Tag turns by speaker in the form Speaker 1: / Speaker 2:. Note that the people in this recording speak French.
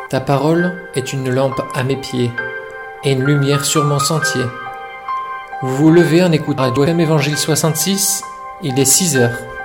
Speaker 1: Ta parole est une lampe à mes pieds et une lumière sur mon sentier. Vous vous levez en écoutant Radio FM Évangile 66, il est 6 heures.